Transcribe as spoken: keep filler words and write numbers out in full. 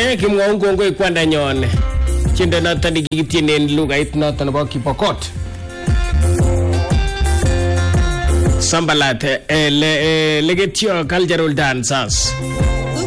Eh, kimwaun kongoi kwandanyon. Tiendo noton nikikitienen lugait noton nebo Kipokot. Sambalat eh, le, eh, Legetio Cultural Dancers.